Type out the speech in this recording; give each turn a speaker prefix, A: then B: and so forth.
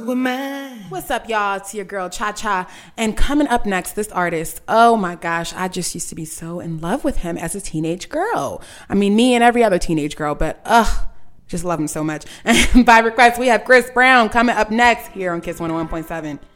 A: What's up, y'all? It's your girl Cha Cha, and coming up next, this artist. Oh my gosh, I just used to be so in love with him as a teenage girl. I mean, me and every other teenage girl, but just love him so much. And by request, we have Chris Brown coming up next here on Kiss 101.7.